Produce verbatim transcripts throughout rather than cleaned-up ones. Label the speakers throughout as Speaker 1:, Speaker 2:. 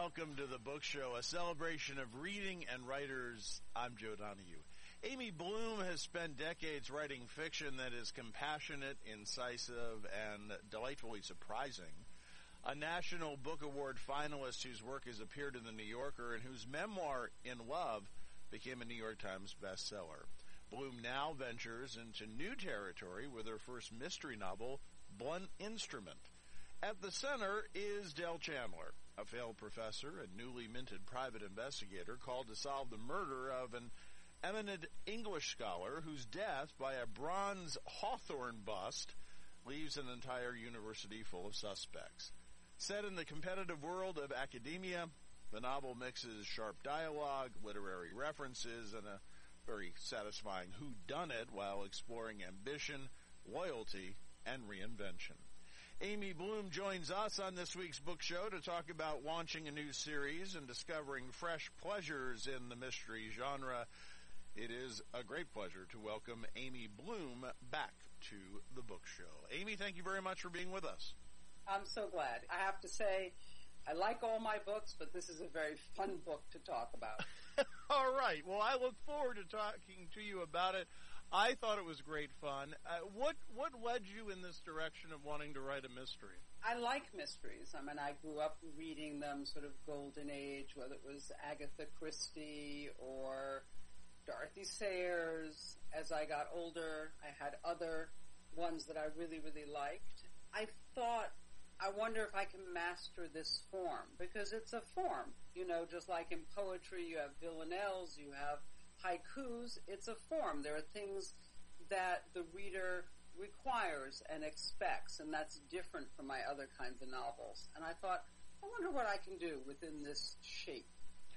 Speaker 1: welcome to the Book Show, a celebration of reading and writers. I'm Joe Donahue. Amy Bloom has spent decades writing fiction that is compassionate, incisive, and delightfully surprising. A National Book Award finalist whose work has appeared in the New Yorker and whose memoir, In Love, became a New York Times bestseller. Bloom now ventures into new territory with her first mystery novel, Blunt Instrument. At the center is Del Chandler, a failed professor and newly minted private investigator called to solve the murder of an eminent English scholar whose death by a bronze Hawthorne bust leaves an entire university full of suspects. Set in the competitive world of academia, the novel mixes sharp dialogue, literary references, and a very satisfying whodunit while exploring ambition, loyalty, and reinvention. Amy Bloom joins us on this week's book show to talk about launching a new series and discovering fresh pleasures in the mystery genre. It is a great pleasure to welcome Amy Bloom back to the book show. Amy, thank you very much for being with us.
Speaker 2: I'm so glad. I have to say, I like all my books, but this is a very fun book to talk about.
Speaker 1: All right. Well, I look forward to talking to you about it. I thought it was great fun. Uh, what what led you in this direction of wanting to write a mystery?
Speaker 2: I like mysteries. I mean, I grew up reading them, sort of golden age, whether it was Agatha Christie or Dorothy Sayers. As I got older, I had other ones that I really, really liked. I thought, I wonder if I can master this form, because it's a form. You know, just like in poetry, you have villanelles, you have haikus, it's a form. There are things that the reader requires and expects, and that's different from my other kinds of novels. And I thought, I wonder what I can do within this shape.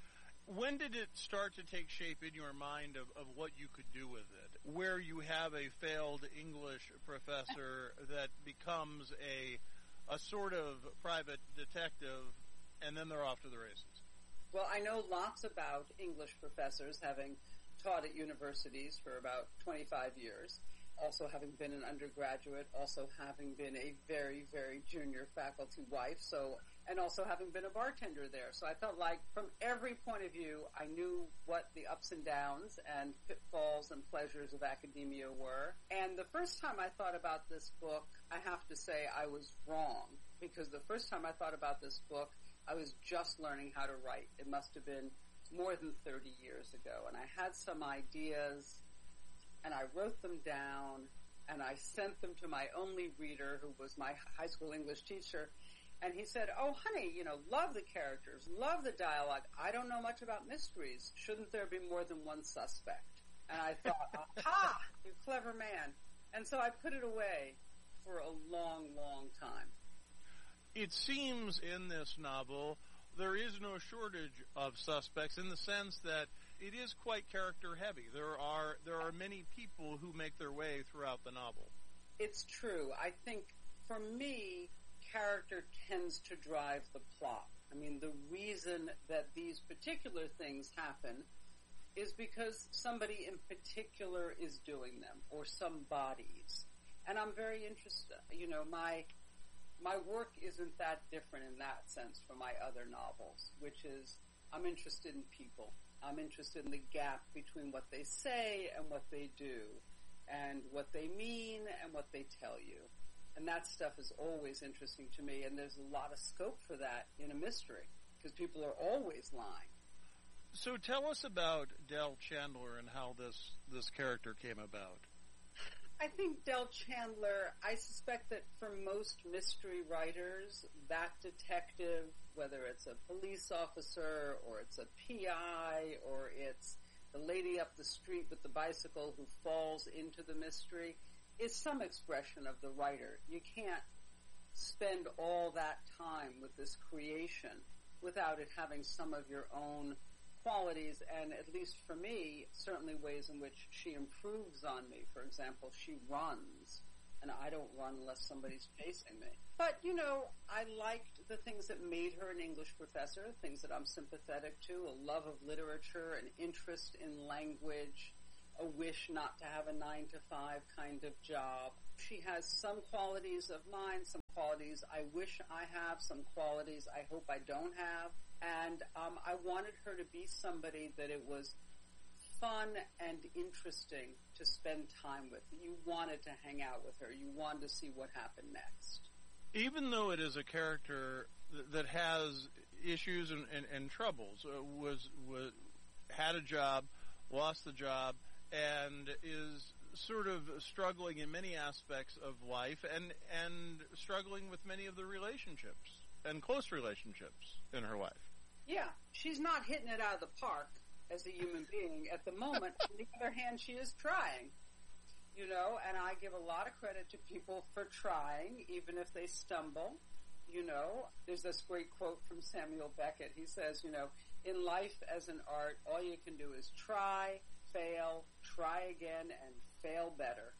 Speaker 1: When did it start to take shape in your mind of, of what you could do with it? Where you have a failed English professor that becomes a a sort of private detective, and then they're off to the races.
Speaker 2: Well, I know lots about English professors, having taught at universities for about twenty-five years, also having been an undergraduate, also having been a very, very junior faculty wife, so and also having been a bartender there. So I felt like from every point of view, I knew what the ups and downs and pitfalls and pleasures of academia were. And the first time I thought about this book, I have to say I was wrong, because the first time I thought about this book, I was just learning how to write. It must have been more than thirty years ago. And I had some ideas, and I wrote them down, and I sent them to my only reader, who was my high school English teacher. And he said, oh, honey, you know, love the characters, love the dialogue. I don't know much about mysteries. Shouldn't there be more than one suspect? And I thought, aha, you clever man. And so I put it away for a long, long time.
Speaker 1: It seems in this novel there is no shortage of suspects, in the sense that it is quite character heavy. There are there are many people who make their way throughout the novel.
Speaker 2: It's true. I think for me, character tends to drive the plot. I mean, the reason that these particular things happen is because somebody in particular is doing them, or some bodies. And I'm very interested. You know, my my work isn't that different in that sense from my other novels, which is I'm interested in people. I'm interested in the gap between what they say and what they do, and what they mean and what they tell you. And that stuff is always interesting to me, and there's a lot of scope for that in a mystery, because people are always lying.
Speaker 1: So tell us about Del Chandler and how this, this character came about.
Speaker 2: I think Del Chandler, I suspect that for most mystery writers, that detective, whether it's a police officer or it's a P I or it's the lady up the street with the bicycle who falls into the mystery, is some expression of the writer. You can't spend all that time with this creation without it having some of your own qualities, and at least for me, certainly ways in which she improves on me. For example, she runs, and I don't run unless somebody's chasing me. But, you know, I liked the things that made her an English professor, things that I'm sympathetic to, a love of literature, an interest in language, a wish not to have a nine to five kind of job. She has some qualities of mine, some qualities I wish I have, some qualities I hope I don't have. And um, I wanted her to be somebody that it was fun and interesting to spend time with. You wanted to hang out with her. You wanted to see what happened next.
Speaker 1: Even though it is a character th- that has issues and, and, and troubles, uh, was was had a job, lost the job, and is sort of struggling in many aspects of life, and and struggling with many of the relationships and close relationships in her life.
Speaker 2: Yeah, she's not hitting it out of the park as a human being at the moment. On the other hand, she is trying, you know, and I give a lot of credit to people for trying, even if they stumble. You know, there's this great quote from Samuel Beckett. He says, you know, in life as an art, all you can do is try, fail, try again, and fail better.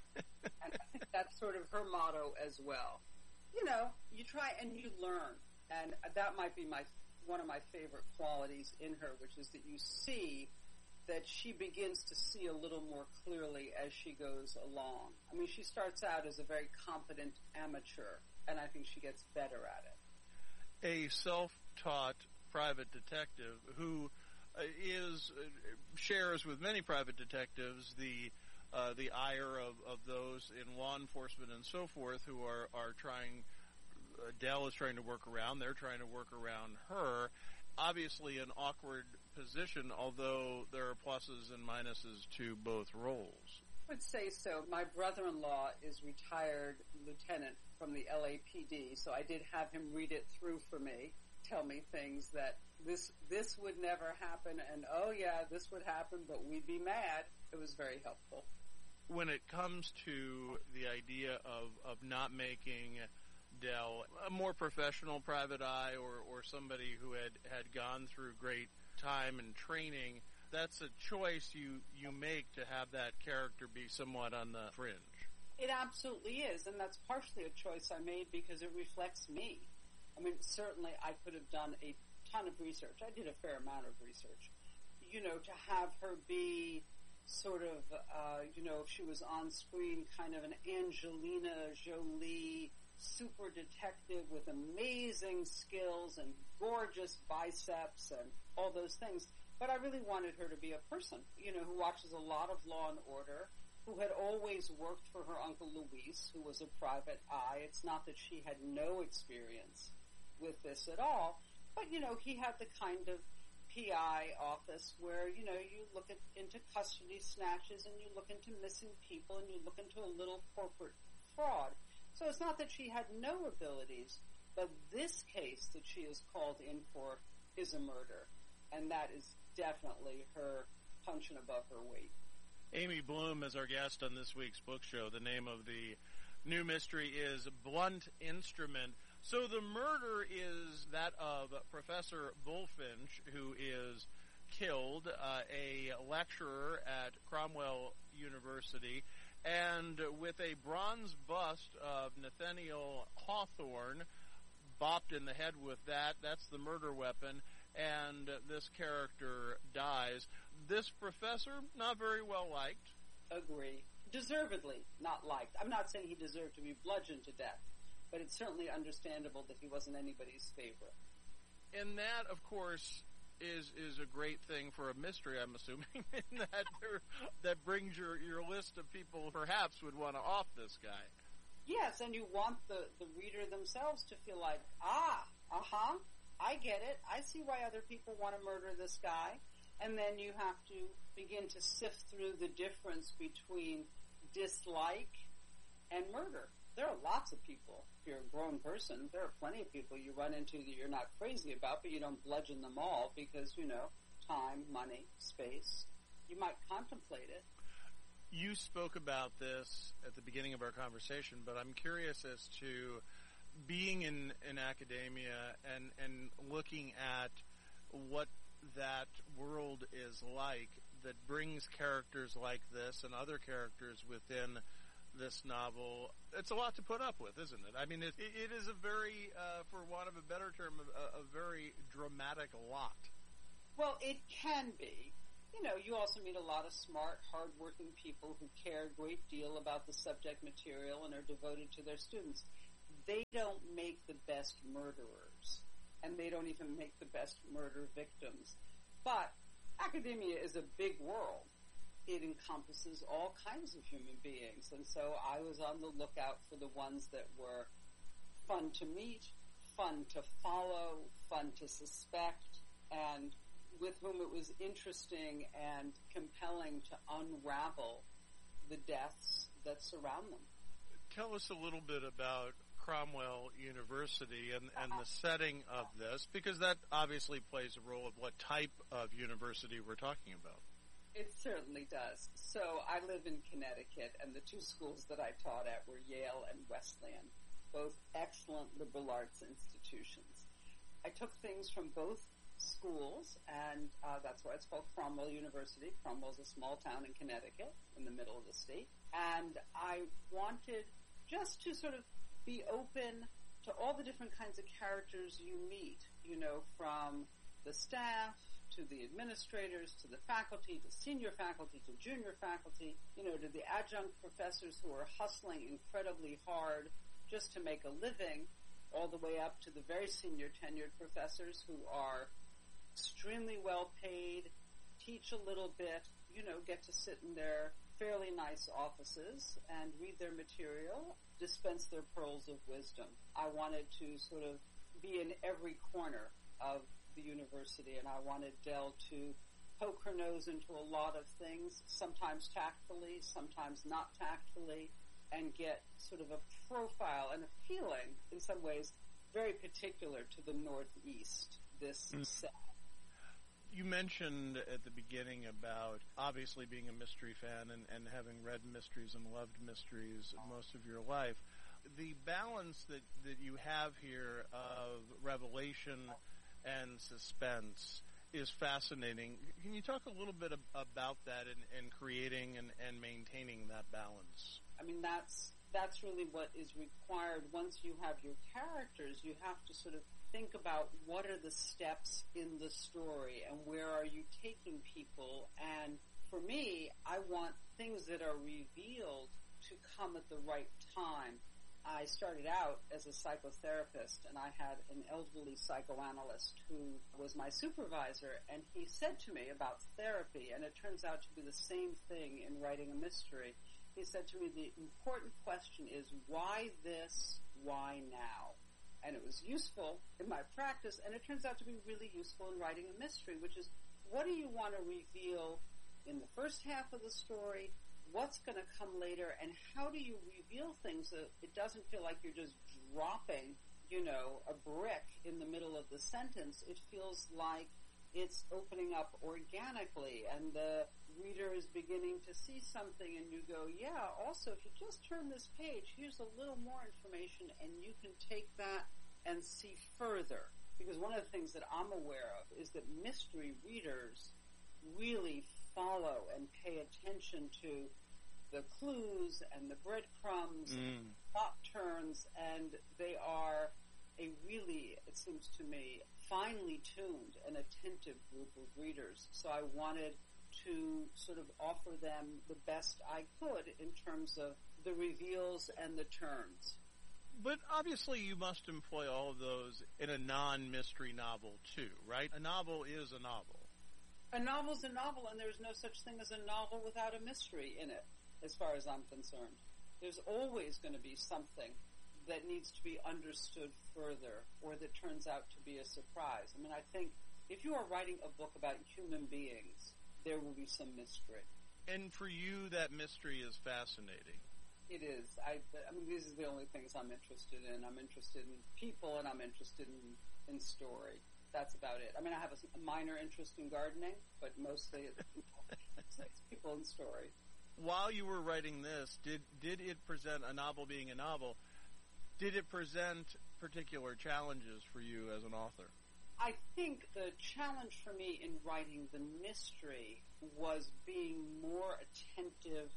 Speaker 2: And I think that's sort of her motto as well. You know, you try and you learn. And that might be my one of my favorite qualities in her, which is that you see that she begins to see a little more clearly as she goes along. I mean, she starts out as a very competent amateur, and I think she gets better at it.
Speaker 1: A self-taught private detective who uh, is uh, shares with many private detectives the uh, the ire of, of those in law enforcement and so forth who are, are trying. Uh, Dell is trying to work around. They're trying to work around her. Obviously an awkward position, although there are pluses and minuses to both roles.
Speaker 2: I would say so. My brother-in-law is retired lieutenant from the L A P D, so I did have him read it through for me, tell me things that this this would never happen, and oh yeah, this would happen, but we'd be mad. It was very helpful.
Speaker 1: When it comes to the idea of, of not making Dell a more professional private eye or, or somebody who had, had gone through great time and training, that's a choice you, you make to have that character be somewhat on the fringe.
Speaker 2: It absolutely is, and that's partially a choice I made because it reflects me. I mean, certainly I could have done a ton of research. I did a fair amount of research. You know, to have her be sort of, uh, you know, if she was on screen, kind of an Angelina Jolie super detective with amazing skills and gorgeous biceps and all those things. But I really wanted her to be a person, you know, who watches a lot of Law and Order, who had always worked for her Uncle Luis, who was a private eye. It's not that she had no experience with this at all, but, you know, he had the kind of P I office where, you know, you look at, into custody snatches and you look into missing people and you look into a little corporate fraud. So it's not that she had no abilities, but this case that she is called in for is a murder, and that is definitely her punching above her weight.
Speaker 1: Amy Bloom is our guest on this week's book show. The name of the new mystery is Blunt Instrument. So the murder is that of Professor Bulfinch, who is killed, uh, a lecturer at Cromwell University, and with a bronze bust of Nathaniel Hawthorne bopped in the head with that. That's the murder weapon, and this character dies. This professor, not very well liked.
Speaker 2: Agree. Deservedly not liked. I'm not saying he deserved to be bludgeoned to death, but it's certainly understandable that he wasn't anybody's favorite.
Speaker 1: And that, of course, is is a great thing for a mystery, I'm assuming, in that there, that brings your, your list of people perhaps would want to off this guy.
Speaker 2: Yes, and you want the, the reader themselves to feel like, ah, uh-huh, I get it. I see why other people want to murder this guy. And then you have to begin to sift through the difference between dislike and murder. There are lots of people. If you're a grown person, there are plenty of people you run into that you're not crazy about, but you don't bludgeon them all because, you know, time, money, space. You might contemplate it.
Speaker 1: You spoke about this at the beginning of our conversation, but I'm curious as to being in, in academia and, and looking at what that world is like that brings characters like this and other characters within this novel. It's a lot to put up with, isn't it? I mean, it, it is a very, uh, for want of a better term, a, a very dramatic lot.
Speaker 2: Well, it can be. You know, you also meet a lot of smart, hardworking people who care a great deal about the subject material and are devoted to their students. they don't make the best murderers, and they don't even make the best murder victims. But academia is a big world. It encompasses all kinds of human beings, and so I was on the lookout for the ones that were fun to meet, fun to follow, fun to suspect, and with whom it was interesting and compelling to unravel the deaths that surround them.
Speaker 3: Tell us a little bit about Cromwell University and, and the setting of this, because that obviously plays a role of what type of university we're talking about.
Speaker 2: It certainly does. So I live in Connecticut, and the two schools that I taught at were Yale and Wesleyan, both excellent liberal arts institutions. I took things from both schools, and uh, that's why it's called Cromwell University. Cromwell's a small town in Connecticut, in the middle of the state, and I wanted just to sort of be open to all the different kinds of characters you meet, you know, from the staff to the administrators to the faculty to senior faculty to junior faculty, you know, to the adjunct professors who are hustling incredibly hard just to make a living, all the way up to the very senior tenured professors who are extremely well paid, teach a little bit, you know, get to sit in their fairly nice offices and read their material, dispense their pearls of wisdom. I wanted to sort of be in every corner of the university, and I wanted Dell to poke her nose into a lot of things, sometimes tactfully, sometimes not tactfully, and get sort of a profile and a feeling, in some ways, very particular to the Northeast, this mm. set.
Speaker 3: You mentioned at the beginning about obviously being a mystery fan and, and having read mysteries and loved mysteries most of your life. The balance that, that you have here of revelation and suspense is fascinating. Can you talk a little bit ab- about that in, in creating and, and maintaining that balance?
Speaker 2: I mean, that's that's really what is required. Once you have your characters, you have to sort of think about what are the steps in the story and where are you taking people. And for me, I want things that are revealed to come at the right time. I started out as a psychotherapist, and I had an elderly psychoanalyst who was my supervisor, and he said to me about therapy, and it turns out to be the same thing in writing a mystery. He said to me, the important question is, why this, why now? And it was useful in my practice, and it turns out to be really useful in writing a mystery, which is, what do you want to reveal in the first half of the story? What's going to come later? And how do you reveal things so it doesn't feel like you're just dropping, you know, a brick in the middle of the sentence? It feels like it's opening up organically, and the reader is beginning to see something, and you go, yeah, also, if you just turn this page, here's a little more information, and you can take that and see further. Because one of the things that I'm aware of is that mystery readers really follow and pay attention to the clues and the breadcrumbs, mm. and plot turns, and they are a really, it seems to me, finely tuned and attentive group of readers. So I wanted to sort of offer them the best I could in terms of the reveals and the turns.
Speaker 3: But obviously you must employ all of those in a non-mystery novel too, right? A novel is a novel.
Speaker 2: A novel's a novel, and there's no such thing as a novel without a mystery in it, as far as I'm concerned. There's always going to be something that needs to be understood further, or that turns out to be a surprise. I mean, I think if you are writing a book about human beings, there will be some mystery.
Speaker 3: And for you, that mystery is fascinating.
Speaker 2: It is. I, I mean, these are the only things I'm interested in. I'm interested in people, and I'm interested in, in story. That's about it. I mean, I have a, a minor interest in gardening, but mostly it's people, it's people and story.
Speaker 3: While you were writing this, did did it present, a novel being a novel, did it present particular challenges for you as an author?
Speaker 2: I think the challenge for me in writing the mystery was being more attentive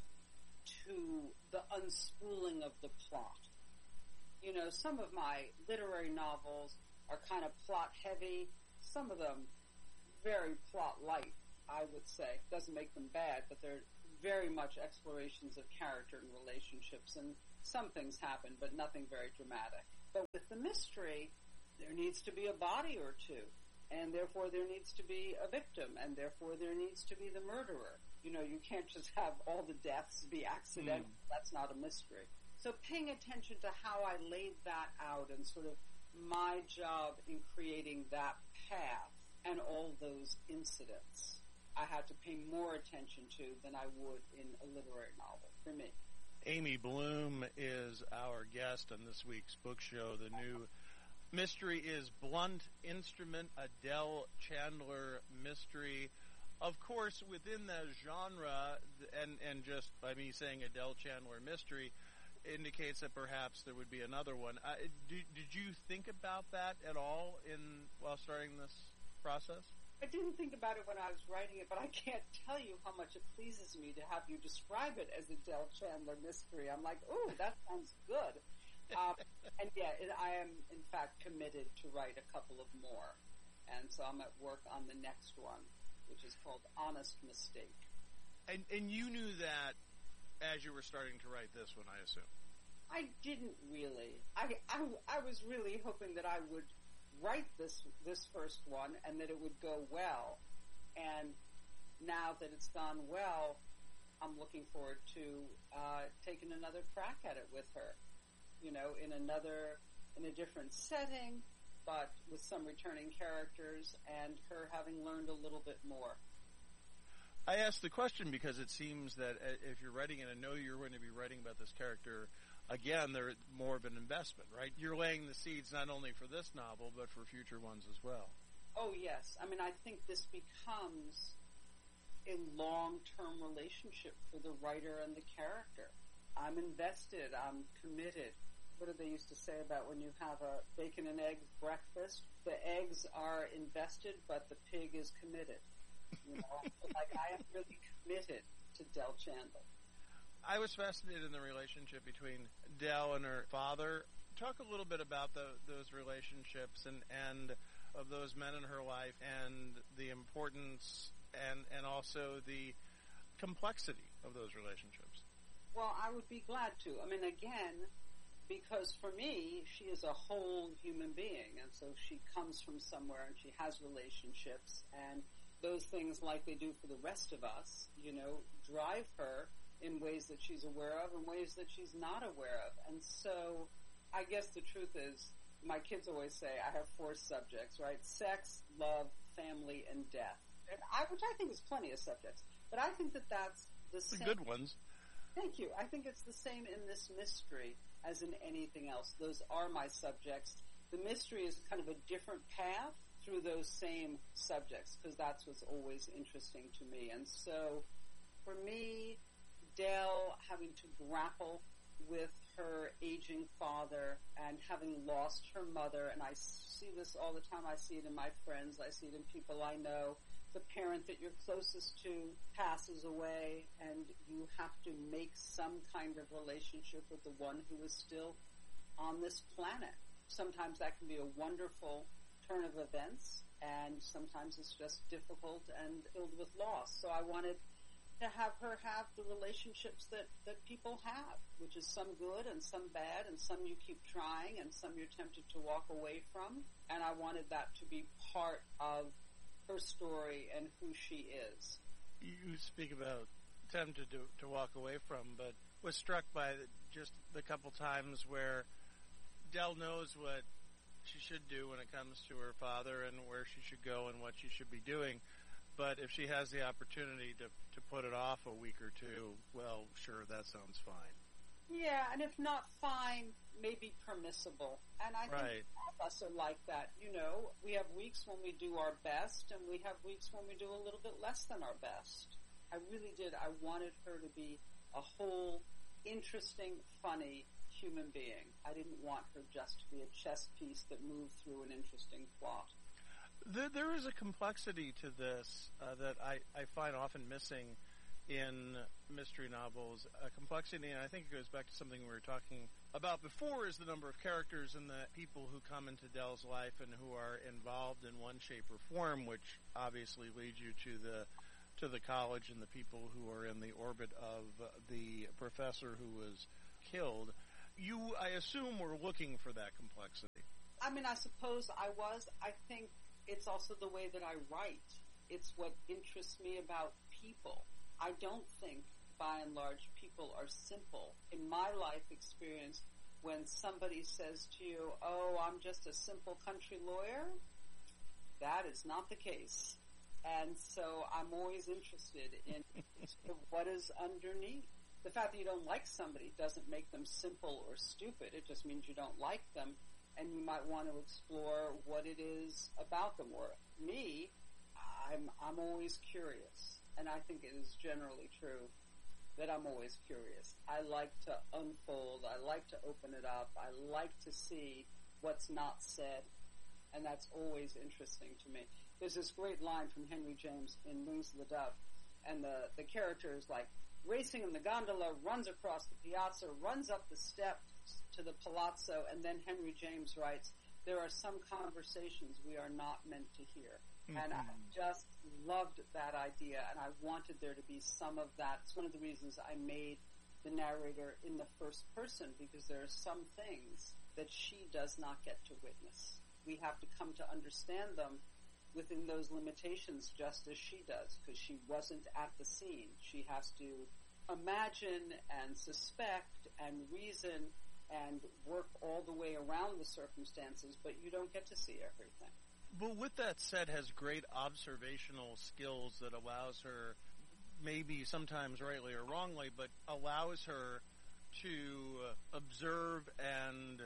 Speaker 2: to the unspooling of the plot. You know, some of my literary novels are kind of plot heavy, some of them very plot light, I would say. Doesn't make them bad, but they're very much explorations of character and relationships, and some things happen, but nothing very dramatic. But with the mystery, there needs to be a body or two, and therefore there needs to be a victim, and therefore there needs to be the murderer. You know, you can't just have all the deaths be accidental. Mm. That's not a mystery. So paying attention to how I laid that out and sort of my job in creating that path and all those incidents, I had to pay more attention to than I would in a literary novel, for me.
Speaker 3: Amy Bloom is our guest on this week's book show. The new mystery is Blunt Instrument, a Del Chandler mystery. Of course, within the genre, and, and just by me saying a Del Chandler mystery, indicates that perhaps there would be another one. Uh, did, did you think about that at all in while starting this process?
Speaker 2: I didn't think about it when I was writing it, but I can't tell you how much it pleases me to have you describe it as a Del Chandler mystery. I'm like, ooh, that sounds good. Um, and yeah, it, I am in fact committed to write a couple of more. And so I'm at work on the next one, which is called Honest Mistake.
Speaker 3: And, and you knew that as you were starting to write this one, I assume?
Speaker 2: I didn't really. I, I, I was really hoping that I would write this this first one and that it would go well. And now that it's gone well, I'm looking forward to uh, taking another crack at it with her. You know, in another, in a different setting, but with some returning characters and her having learned a little bit more.
Speaker 3: I asked the question because it seems that if you're writing it, I know you're going to be writing about this character again, they're more of an investment, right? You're laying the seeds not only for this novel, but for future ones as well.
Speaker 2: Oh, yes. I mean, I think this becomes a long-term relationship for the writer and the character. I'm invested. I'm committed. What do they used to say about when you have a bacon and egg breakfast? The eggs are invested, but the pig is committed. You know, like I am really committed to Del Chandler.
Speaker 3: I was fascinated in the relationship between Del and her father. Talk a little bit about the, those relationships and, and of those men in her life and the importance and, and also the complexity of those relationships.
Speaker 2: Well, I would be glad to. I mean, again, because for me, she is a whole human being, and so she comes from somewhere and she has relationships, and those things, like they do for the rest of us, you know, drive her in ways that she's aware of and ways that she's not aware of. And so I guess the truth is, my kids always say I have four subjects, right? Sex, love, family, and death. And I, which I think is plenty of subjects. But I think that that's the
Speaker 3: same.
Speaker 2: The
Speaker 3: good ones.
Speaker 2: Thank you. I think it's the same in this mystery as in anything else. Those are my subjects. The mystery is kind of a different path through those same subjects, because that's what's always interesting to me. And so for me, Del having to grapple with her aging father and having lost her mother, and I see this all the time. I see it in my friends. I see it in people I know. The parent that you're closest to passes away, and you have to make some kind of relationship with the one who is still on this planet. Sometimes that can be a wonderful turn of events, and sometimes it's just difficult and filled with loss. So I wanted to have her have the relationships that, that people have, which is some good and some bad, and some you keep trying and some you're tempted to walk away from. And I wanted that to be part of her story and who she is.
Speaker 3: You speak about tempted to, to walk away from, but was struck by the, just the couple times where Del knows what she should do when it comes to her father and where she should go and what she should be doing. But if she has the opportunity to, to put it off a week or two, well, sure, that sounds fine.
Speaker 2: Yeah, and if not fine, maybe permissible. And I
Speaker 3: right.
Speaker 2: think all of us are like that. You know, we have weeks when we do our best, and we have weeks when we do a little bit less than our best. I really did. I wanted her to be a whole, interesting, funny human being. I didn't want her just to be a chess piece that moved through an interesting plot.
Speaker 3: There, there is a complexity to this uh, that I, I find often missing in mystery novels. A complexity, and I think it goes back to something we were talking about before, is the number of characters and the people who come into Del's life and who are involved in one shape or form, which obviously leads you to the to the college and the people who are in the orbit of the professor who was killed. you, I assume, were looking for that complexity.
Speaker 2: I mean, I suppose I was. I think it's also the way that I write. It's what interests me about people. I don't think, by and large, people are simple. In my life experience, when somebody says to you, oh, I'm just a simple country lawyer, that is not the case. And so I'm always interested in what is underneath. The fact that you don't like somebody doesn't make them simple or stupid. It just means you don't like them, and you might want to explore what it is about them. Or me, I'm I'm always curious, and I think it is generally true that I'm always curious. I like to unfold. I like to open it up. I like to see what's not said, and that's always interesting to me. There's this great line from Henry James in Wings of the Dove, and the, the character is like racing in the gondola, runs across the piazza, runs up the steps to the palazzo, and then Henry James writes, there are some conversations we are not meant to hear. Mm-hmm. And I just loved that idea, and I wanted there to be some of that. It's one of the reasons I made the narrator in the first person, because there are some things that she does not get to witness. We have to come to understand them within those limitations just as she does, because she wasn't at the scene. She has to imagine and suspect and reason and work all the way around the circumstances, but you don't get to see everything.
Speaker 3: But with that said, has great observational skills that allows her, maybe sometimes rightly or wrongly, but allows her to observe and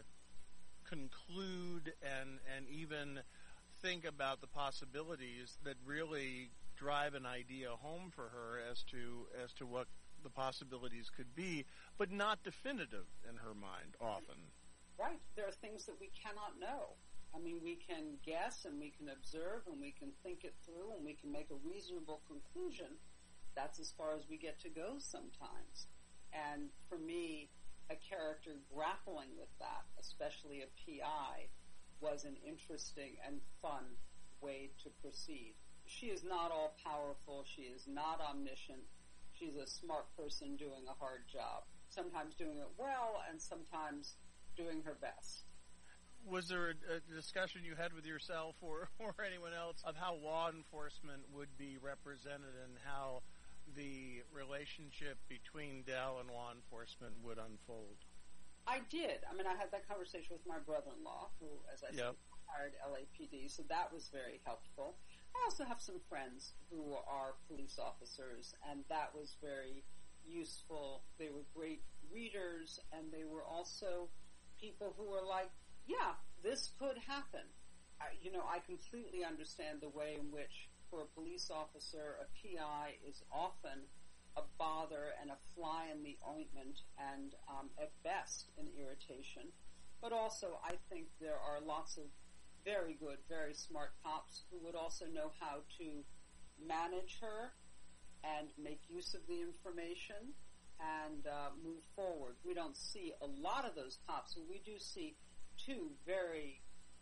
Speaker 3: conclude and, and even think about the possibilities that really drive an idea home for her as to as to what the possibilities could be, but not definitive in her mind often.
Speaker 2: Right. There are things that we cannot know. I mean, we can guess and we can observe and we can think it through and we can make a reasonable conclusion. That's as far as we get to go sometimes. And for me, a character grappling with that, especially a P I, was an interesting and fun way to proceed. She is not all powerful. She is not omniscient. She's a smart person doing a hard job, sometimes doing it well and sometimes doing her best.
Speaker 3: Was there a, a discussion you had with yourself or, or anyone else of how law enforcement would be represented and how the relationship between Dell and law enforcement would unfold?
Speaker 2: I did. I mean, I had that conversation with my brother-in-law, who, as I
Speaker 3: yep.
Speaker 2: said, hired L A P D, so that was very helpful. I also have some friends who are police officers, and that was very useful. They were great readers, and they were also people who were like, yeah, this could happen. I, you know, I completely understand the way in which, for a police officer, a P I is often a bother and a fly in the ointment and, um, at best, an irritation. But also, I think there are lots of very good, very smart cops who would also know how to manage her and make use of the information and uh, move forward. We don't see a lot of those cops, but we do see two very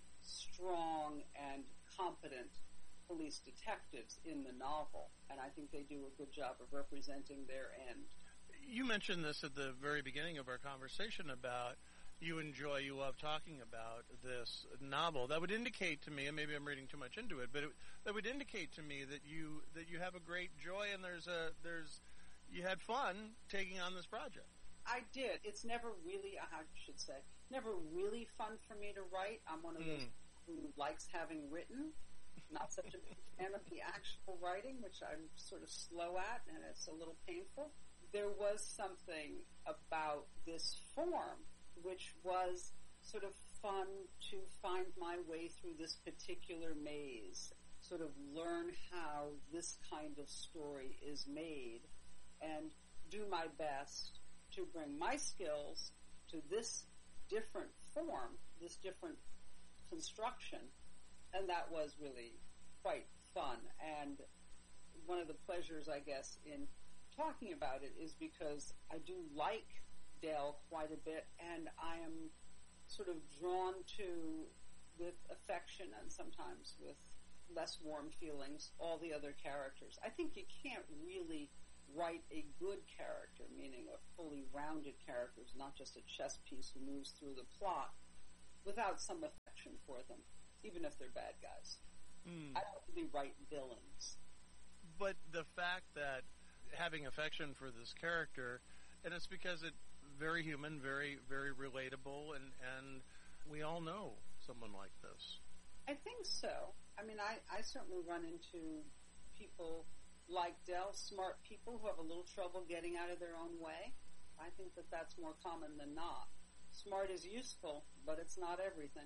Speaker 2: strong and competent police detectives in the novel, and I think they do a good job of representing their end.
Speaker 3: You mentioned this at the very beginning of our conversation about you enjoy, you love talking about this novel. That would indicate to me, and maybe I'm reading too much into it, but it, that would indicate to me that you that you have a great joy and there's a there's you had fun taking on this project.
Speaker 2: I did. It's never really, I should say, never really fun for me to write. I'm one of those
Speaker 3: Mm.
Speaker 2: who likes having written. Not such a big fan of the actual writing, which I'm sort of slow at, and it's a little painful. There was something about this form which was sort of fun to find my way through this particular maze, sort of learn how this kind of story is made, and do my best to bring my skills to this different form, this different construction, and that was really quite fun. And one of the pleasures, I guess, in talking about it is because I do like Dale quite a bit, and I am sort of drawn to, with affection and sometimes with less warm feelings, all the other characters. I think you can't really write a good character, meaning a fully rounded character, who's not just a chess piece who moves through the plot, without some affection for them, even if they're bad guys. Mm. I don't really write villains.
Speaker 3: But the fact that having affection for this character, and it's because it's very human, very, very relatable, and, and we all know someone like this.
Speaker 2: I think so. I mean, I, I certainly run into people like Del, smart people who have a little trouble getting out of their own way. I think that that's more common than not. Smart is useful, but it's not everything.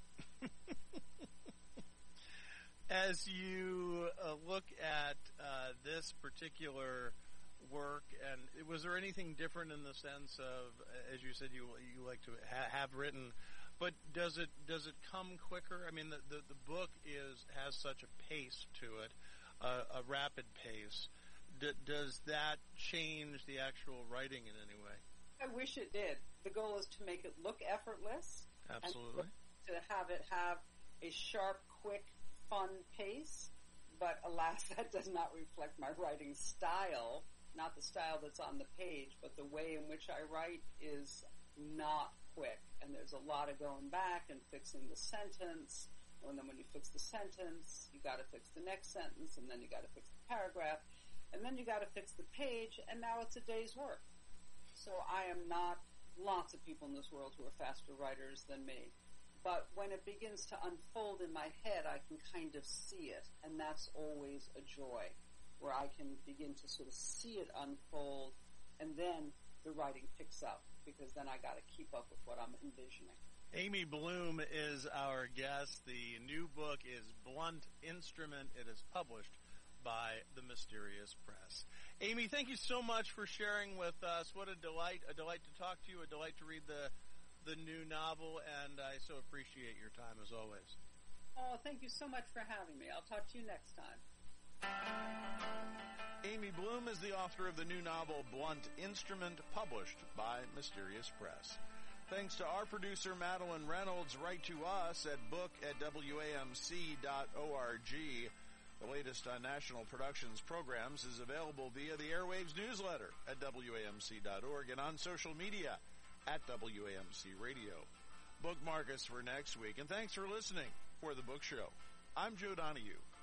Speaker 3: As you uh, look at uh, this particular work, and was there anything different in the sense of, as you said, you you like to ha- have written, but does it does it come quicker? I mean, the the, the book is has such a pace to it, uh, a rapid pace. D- does that change the actual writing in any way?
Speaker 2: I wish it did. The goal is to make it look effortless.
Speaker 3: Absolutely.
Speaker 2: And to have it have a sharp, quick, fun pace. But alas, that does not reflect my writing style. Not the style that's on the page, but the way in which I write is not quick. And there's a lot of going back and fixing the sentence. And then when you fix the sentence, you got to fix the next sentence, and then you got to fix the paragraph, and then you got to fix the page, and now it's a day's work. So I am not lots of people in this world who are faster writers than me. But when it begins to unfold in my head, I can kind of see it, and that's always a joy, where I can begin to sort of see it unfold, and then the writing picks up, because then I got to keep up with what I'm envisioning.
Speaker 3: Amy Bloom is our guest. The new book is Blunt Instrument. It is published by the Mysterious Press. Amy, thank you so much for sharing with us. What a delight, a delight to talk to you, a delight to read the the new novel, and I so appreciate your time as always.
Speaker 2: Oh, thank you so much for having me. I'll talk to you next time.
Speaker 1: Amy Bloom is the author of the new novel Blunt Instrument, published by Mysterious Press. Thanks to our producer, Madeline Reynolds. Write to us at book at W A M C dot org. The latest on National Productions programs is available via the Airwaves newsletter at W A M C dot org and on social media at W A M C Radio. Bookmark us for next week, and thanks for listening for The Book Show. I'm Joe Donahue.